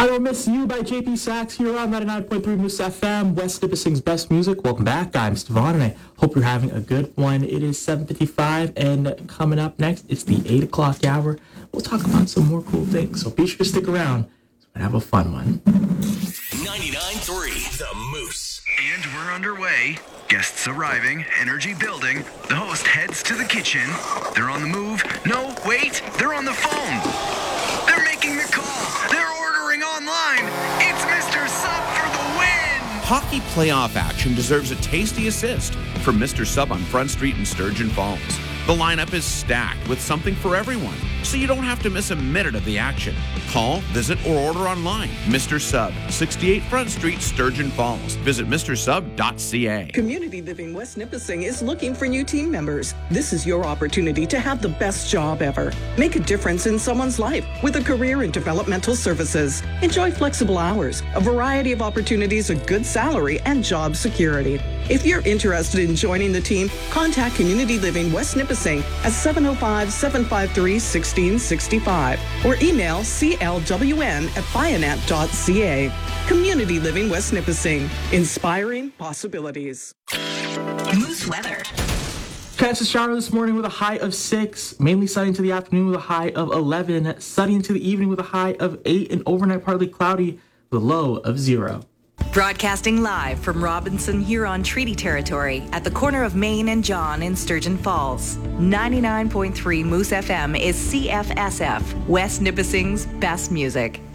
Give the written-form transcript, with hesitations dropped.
I Don't Miss You by JP Sachs here on 99.3 Moose FM, West Nipissing's best music. Welcome back. I'm Stevan, and I hope you're having a good one. It is 7:55, and coming up next, it's the 8 o'clock hour. We'll talk about some more cool things, so be sure to stick around. We're going to have a fun one. 99.3 The Moose. And we're underway. Guests arriving, energy building. The host heads to the kitchen. They're on the move. No, wait, they're on the phone. They're making the call. They're ordering online. It's Mr. Sub for the win. Hockey playoff action deserves a tasty assist from Mr. Sub on Front Street in Sturgeon Falls. The lineup is stacked with something for everyone, so you don't have to miss a minute of the action. Call, visit, or order online. Mr. Sub, 68 Front Street, Sturgeon Falls. Visit mrsub.ca. Community Living West Nipissing is looking for new team members. This is your opportunity to have the best job ever. Make a difference in someone's life with a career in developmental services. Enjoy flexible hours, a variety of opportunities, a good salary, and job security. If you're interested in joining the team, contact Community Living West Nipissing at 705-753-1665 or email clwn@bionet.ca. Community Living West Nipissing, inspiring possibilities. Moose weather. Chance of shower this morning with a high of 6, mainly sunny into the afternoon with a high of 11, sunny into the evening with a high of 8, and overnight partly cloudy with a low of 0. Broadcasting live from Robinson Huron Treaty Territory at the corner of Main and John in Sturgeon Falls. 99.3 Moose FM is CFSF, West Nipissing's best music.